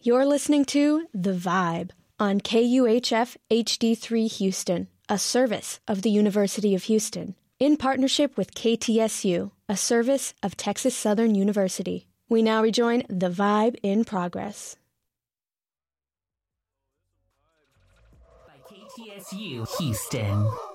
You're listening to The Vibe on KUHF HD3 Houston, a service of the University of Houston, in partnership with KTSU, a service of Texas Southern University. We now rejoin The Vibe in progress. By KTSU Houston.